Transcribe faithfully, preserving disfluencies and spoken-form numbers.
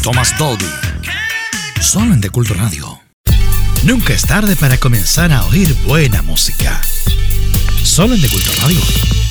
Thomas Dolby. Solo en The Culto Radio. Nunca es tarde para comenzar a oír buena música. Solo en The Culto Radio.